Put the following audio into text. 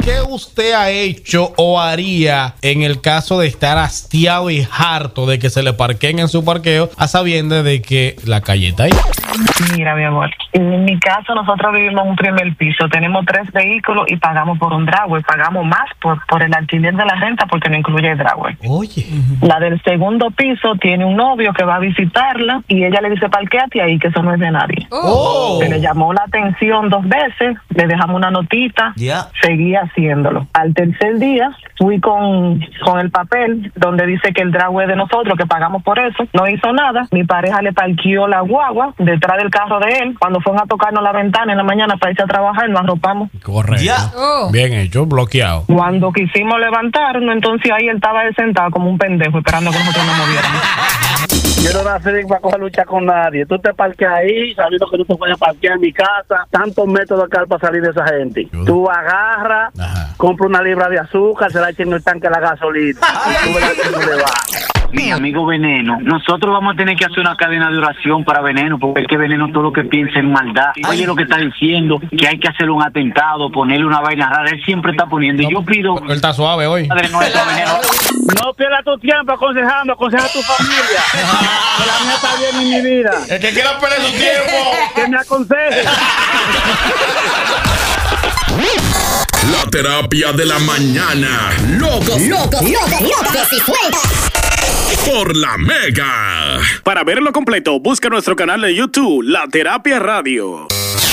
¿Qué usted ha hecho o haría en el caso de estar hastiado y harto de que se le parqueen en su parqueo a sabiendas de que la calle está ahí? Mira, mi amor, en mi caso nosotros vivimos en un primer piso, tenemos 3 vehículos y pagamos por un driveway, pagamos más por el alquiler de la renta porque no incluye el driveway. Oye. La del segundo piso tiene un novio que va a visitarla y ella le dice parquéate ahí, que eso no es de nadie. Se le llamó la atención 2 veces, le dejamos una notita, seguí haciéndolo. Al tercer día fui con el papel donde dice que el driveway es de nosotros, que pagamos por eso, no hizo nada. Mi pareja le parqueó la guagua detrás del carro de él. Cuando fueron a tocarnos la ventana en la mañana para irse a trabajar, nos arropamos. Correcto. Bien hecho, bloqueado. Cuando quisimos levantarnos, entonces ahí él estaba sentado como un pendejo esperando que nosotros nos moviéramos. Yo no nací para coger lucha con nadie. Tú te parqueas ahí sabiendo que no te puedes parquear en mi casa. Tantos métodos acá para salir de esa gente. Tú agarras, compras una libra de azúcar, se la echas en el tanque de la gasolina. Y tú verás cómo le va. Mi amigo Veneno, nosotros vamos a tener que hacer una cadena de oración para Veneno, porque es que Veneno todo lo que piensa en maldad. Oye lo que está diciendo, que hay que hacer un atentado, ponerle una vaina rara. Él siempre está poniendo. Y yo pido... Él está suave hoy. Padre nuestro, Veneno. No pierdas tu tiempo aconsejando, aconseja a tu familia. Que la mía está bien en mi vida. El que quiera perder su tiempo, que me aconseje. La terapia de la mañana. Locos y sueltas. Por la Mega. Para verlo completo, busca nuestro canal de YouTube, La Terapia Radio.